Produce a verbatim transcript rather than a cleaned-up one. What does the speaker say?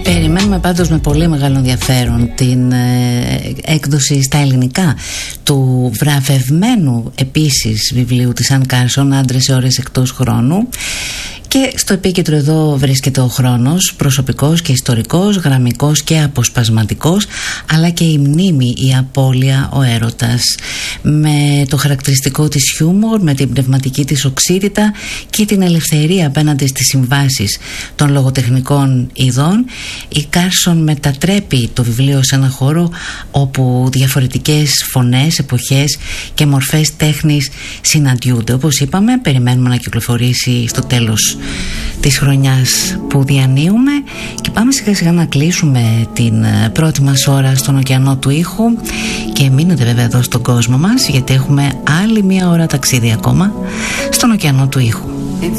Περιμένουμε πάντως με πολύ μεγάλο ενδιαφέρον την ε, έκδοση στα ελληνικά του βραβευμένου επίσης βιβλίου της Αν Κάρσον, «Άντρες σε ώρες εκτός χρόνου». Και στο επίκεντρο εδώ βρίσκεται ο χρόνος, προσωπικός και ιστορικός, γραμμικός και αποσπασματικός, αλλά και η μνήμη, η απώλεια, ο έρωτας. Με το χαρακτηριστικό της χιούμορ, με την πνευματική της οξύτητα και την ελευθερία απέναντι στις συμβάσεις των λογοτεχνικών ειδών, η Κάρσον μετατρέπει το βιβλίο σε ένα χώρο όπου διαφορετικές φωνές, εποχές και μορφές τέχνης συναντιούνται. Όπως είπαμε, περιμένουμε να κυκλοφορήσει στο τέλος της χρονιάς που διανύουμε και πάμε σιγά σιγά να κλείσουμε την πρώτη μας ώρα στον ωκεανό του ήχου. Και μείνετε βέβαια εδώ στον κόσμο μας, γιατί έχουμε άλλη μία ώρα ταξίδι ακόμα στον ωκεανό του ήχου.